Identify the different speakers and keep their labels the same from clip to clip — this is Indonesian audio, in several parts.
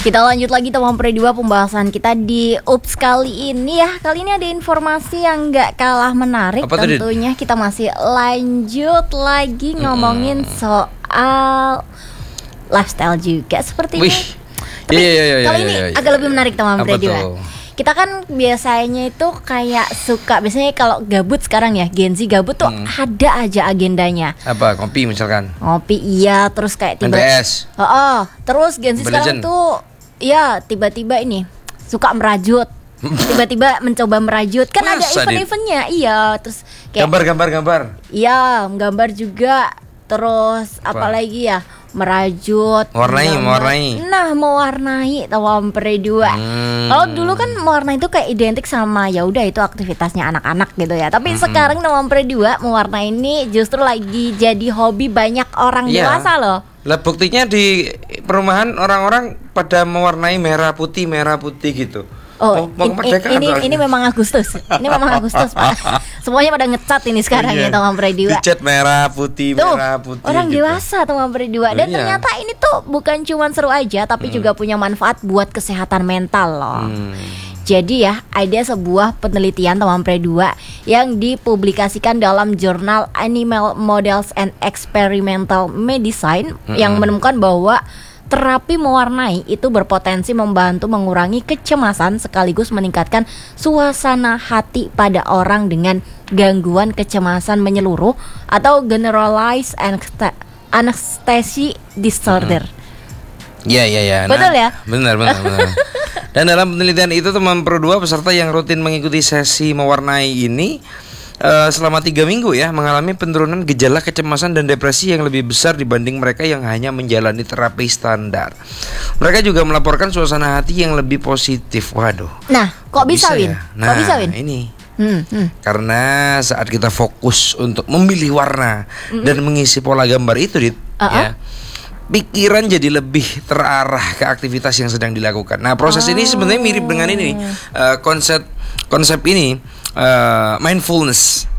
Speaker 1: Kita lanjut lagi teman Pre 2 pembahasan kita di UPS kali ini ya. Kali ini ada informasi yang gak kalah menarik.
Speaker 2: Apa
Speaker 1: tentunya kita masih lanjut lagi ngomongin soal lifestyle juga sepertinya. Tapi kali ini agak lebih menarik teman Pre 2. Kita kan biasanya itu kayak suka, biasanya kalau gabut sekarang ya, Gen Z gabut tuh ada aja agendanya.
Speaker 2: Apa, kopi misalkan?
Speaker 1: Ngopi iya, terus kayak terus Gen Z sekarang tuh ya tiba-tiba ini suka merajut. Tiba-tiba mencoba merajut. Kan ada event-eventnya, iya. Terus kayak
Speaker 2: gambar.
Speaker 1: Iya, gambar juga. Terus apalagi ya, merajut,
Speaker 2: mewarnai.
Speaker 1: Nah, mewarnai teman Pre 2. Kalau dulu kan mewarnai itu kayak identik sama ya udah itu aktivitasnya anak-anak gitu ya. Tapi sekarang teman Pre 2 mewarnai ini justru lagi jadi hobi banyak orang dewasa loh.
Speaker 2: Lah buktinya di perumahan orang-orang pada mewarnai merah putih gitu.
Speaker 1: Ini memang Agustus. Ini memang Agustus, Pak. Semuanya pada ngecat ini sekarang ya teman Pre 2.
Speaker 2: Dicat merah putih.
Speaker 1: Orang gitu. Dewasa teman Pre 2. Dan ternyata ini tuh bukan cuma seru aja, tapi juga punya manfaat buat kesehatan mental loh. Jadi ya, ada sebuah penelitian teman Pre 2 yang dipublikasikan dalam jurnal Animal Models and Experimental Medicine yang menemukan bahwa terapi mewarnai itu berpotensi membantu mengurangi kecemasan sekaligus meningkatkan suasana hati pada orang dengan gangguan kecemasan menyeluruh atau generalized anxiety disorder.
Speaker 2: Iya.
Speaker 1: Betul ya?
Speaker 2: Benar. Dan dalam penelitian itu teman Pro 2 peserta yang rutin mengikuti sesi mewarnai ini selama 3 minggu ya mengalami penurunan gejala kecemasan dan depresi yang lebih besar dibanding mereka yang hanya menjalani terapi standar. Mereka juga melaporkan suasana hati yang lebih positif. Waduh.
Speaker 1: Nah, kok bisa Win?
Speaker 2: Ya? Ini karena saat kita fokus untuk memilih warna dan mengisi pola gambar itu ya, pikiran jadi lebih terarah ke aktivitas yang sedang dilakukan. Nah, proses ini sebenarnya mirip dengan ini konsep ini mindfulness.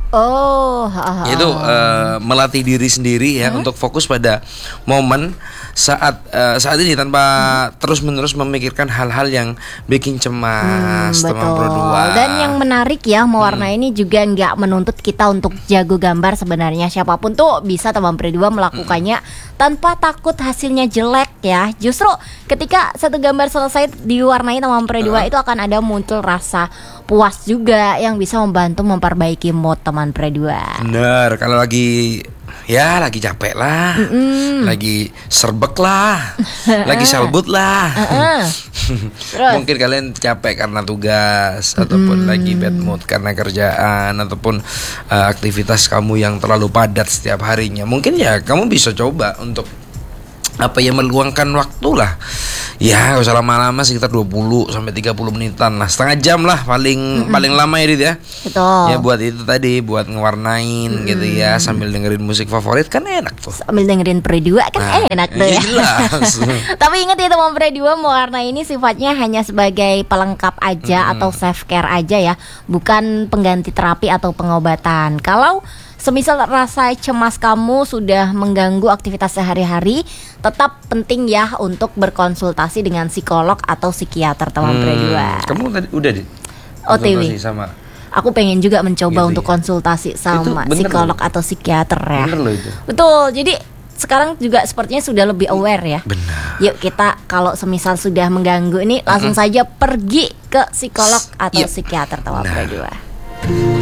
Speaker 2: Itu melatih diri sendiri ya untuk fokus pada momen saat ini tanpa terus-menerus memikirkan hal-hal yang bikin cemas. Teman Pro 2.
Speaker 1: Dan yang menarik ya, mewarnai ini juga nggak menuntut kita untuk jago gambar sebenarnya. Siapapun tuh bisa teman Pro 2 melakukannya tanpa takut hasilnya jelek ya. Justru ketika satu gambar selesai diwarnai teman Pro 2 itu akan ada muncul rasa puas juga yang bisa membantu memperbaiki mood teman Pre 2.
Speaker 2: Bener, kalau lagi capek lah, lagi serbek lah, lagi salbut lah. Mungkin kalian capek karena tugas ataupun lagi bad mood karena kerjaan ataupun aktivitas kamu yang terlalu padat setiap harinya. Mungkin ya kamu bisa coba untuk meluangkan waktu lah. Ya, gak usah lama-lama, sekitar 20 sampai 30 menitan lah, setengah jam lah paling lama ya Dit ya.
Speaker 1: Betul.
Speaker 2: Ya buat itu tadi, buat ngewarnain gitu ya, sambil dengerin musik favorit kan enak tuh.
Speaker 1: Sambil dengerin Pre 2 kan enak tuh ya. Tapi ingat ya teman Pre 2, mewarnai ini sifatnya hanya sebagai pelengkap aja atau self care aja ya, bukan pengganti terapi atau pengobatan. Kalau semisal rasa cemas kamu sudah mengganggu aktivitas sehari-hari, tetap penting ya untuk berkonsultasi dengan psikolog atau psikiater teman Pre 2.
Speaker 2: Kamu tadi udah
Speaker 1: OTW
Speaker 2: sama?
Speaker 1: Aku pengen juga mencoba
Speaker 2: gitu
Speaker 1: untuk konsultasi sama psikolog atau psikiater ya.
Speaker 2: Bener loh itu.
Speaker 1: Betul. Jadi sekarang juga sepertinya sudah lebih aware ya.
Speaker 2: Benar.
Speaker 1: Yuk kita kalau semisal sudah mengganggu ini langsung saja pergi ke psikolog atau psikiater teman Pre 2.